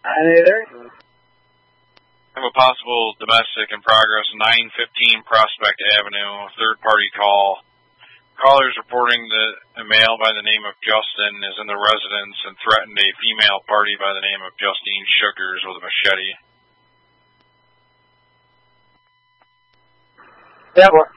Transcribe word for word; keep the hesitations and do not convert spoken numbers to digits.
Hey there. I have a possible domestic in progress, nine fifteen Prospect Avenue, third-party call. Caller is reporting that a male by the name of Justin is in the residence and threatened a female party by the name of Justine Sugars with a machete. Yeah, boy.